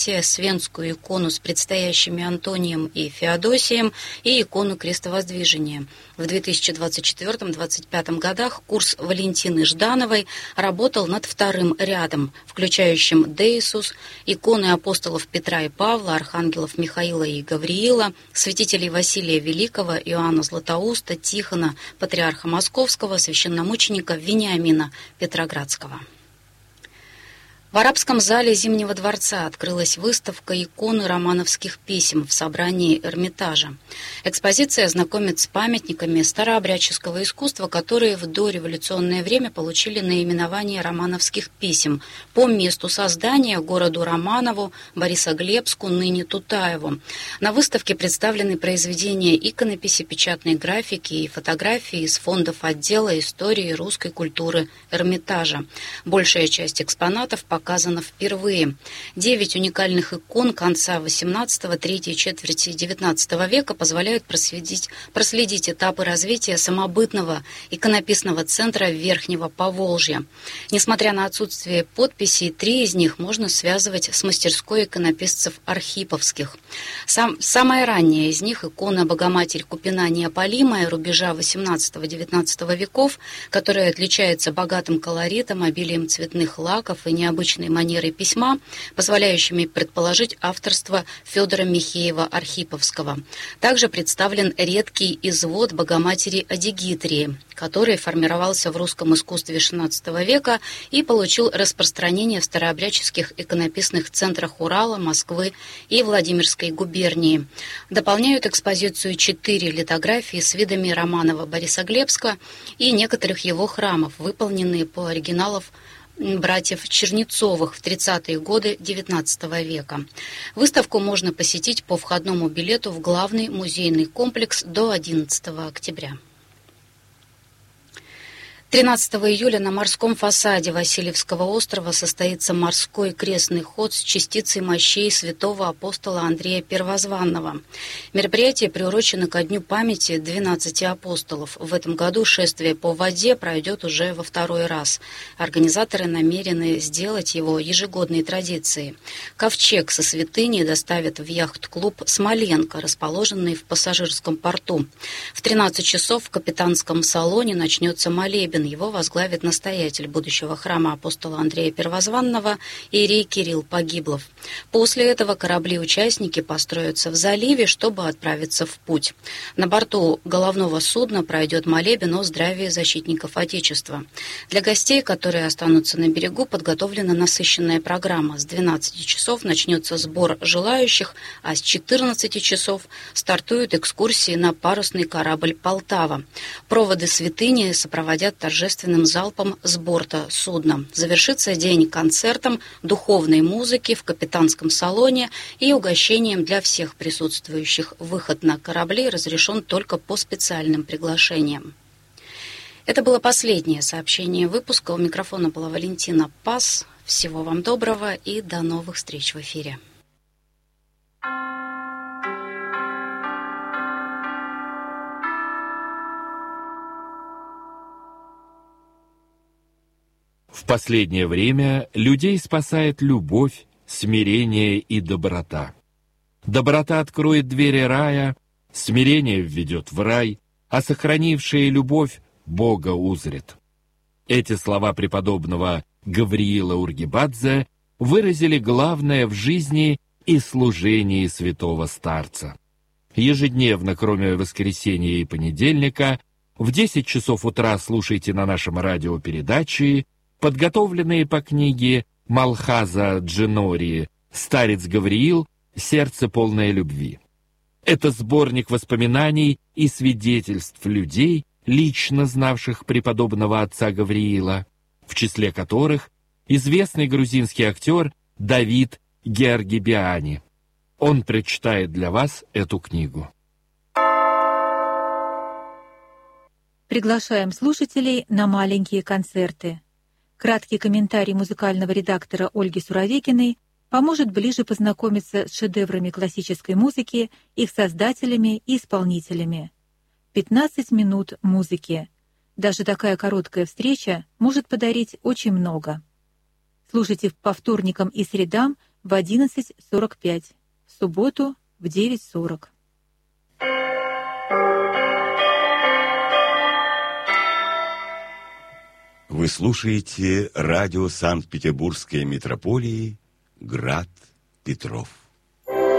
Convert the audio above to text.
Свенскую икону с предстоящими Антонием и Феодосием и икону Крестовоздвижения. В 2024-2025 годах курс Валентины Ждановой работал над вторым рядом, включающим Деисус, иконы апостолов Петра и Павла, архангелов Михаила и Гавриила, святителей Василия Великого, Иоанна Златоуста, Тихона, патриарха Московского, священномученика Вениамина Петроградского. В арабском зале Зимнего дворца открылась выставка иконы романовских писем в собрании Эрмитажа. Экспозиция знакомит с памятниками старообрядческого искусства, которые в дореволюционное время получили наименование романовских писем по месту создания, городу Романову, Борисоглебску, ныне Тутаеву. На выставке представлены произведения иконописи, печатной графики и фотографии из фондов отдела истории русской культуры Эрмитажа. Большая часть экспонатов показано впервые. 9 уникальных икон конца XVIII, третьей четверти XIX века позволяют проследить этапы развития самобытного иконописного центра Верхнего Поволжья. Несмотря на отсутствие подписей, 3 из них можно связывать с мастерской иконописцев Архиповских. Самая ранняя из них — икона Богоматерь Купина Неопалимая рубежа XVIII-XIX веков, которая отличается богатым колоритом, обилием цветных лаков и необычной манерой письма, позволяющими предположить авторство Федора Михеева Архиповского. Также представлен редкий извод Богоматери Адигитрии, который формировался в русском искусстве XVI века и получил распространение в старообрядческих иконописных центрах Урала, Москвы и Владимирской губернии. Дополняют экспозицию 4 литографии с видами Романово-Борисоглебска и некоторых его храмов, выполненные по оригиналам братьев Чернецовых в 30-е годы XIX века. Выставку можно посетить по входному билету в главный музейный комплекс до 11 октября. 13 июля на морском фасаде Васильевского острова состоится морской крестный ход с частицей мощей святого апостола Андрея Первозванного. Мероприятие приурочено ко дню памяти 12 апостолов. В этом году шествие по воде пройдет уже во 2-й раз. Организаторы намерены сделать его ежегодной традицией. Ковчег со святыней доставят в яхт-клуб «Смоленко», расположенный в пассажирском порту. В 13 часов в капитанском салоне начнется молебен. Его возглавит настоятель будущего храма апостола Андрея Первозванного иерей Кирилл Погиблов. После этого корабли-участники построятся в заливе, чтобы отправиться в путь. На борту головного судна пройдет молебен о здравии защитников Отечества. Для гостей, которые останутся на берегу, подготовлена насыщенная программа. С 12 часов начнется сбор желающих, а с 14 часов стартуют экскурсии на парусный корабль «Полтава». Проводы святыни сопроводят торжественным залпом с борта судна. Завершится день концертом духовной музыки в капитанском салоне и угощением для всех присутствующих. Выход на корабли разрешен только по специальным приглашениям. Это было последнее сообщение выпуска. У микрофона была Валентина Пас. Всего вам доброго и до новых встреч в эфире. В последнее время людей спасает любовь, смирение и доброта. Доброта откроет двери рая, смирение введет в рай, а сохранившая любовь Бога узрит. Эти слова преподобного Гавриила Ургибадзе выразили главное в жизни и служении святого старца. Ежедневно, кроме воскресенья и понедельника, в 10 часов утра слушайте на нашем радио передачи, подготовленные по книге Малхаза Джинори «Старец Гавриил. Сердце полное любви». Это сборник воспоминаний и свидетельств людей, лично знавших преподобного отца Гавриила, в числе которых известный грузинский актер Давид Георгибиани. Он прочитает для вас эту книгу. Приглашаем слушателей на маленькие концерты. Краткий комментарий музыкального редактора Ольги Суровекиной поможет ближе познакомиться с шедеврами классической музыки, их создателями и исполнителями. 15 минут музыки. Даже такая короткая встреча может подарить очень много. Слушайте по вторникам и средам в 11:45, в субботу в 9:40. Вы слушаете радио Санкт-Петербургской митрополии «Град Петров».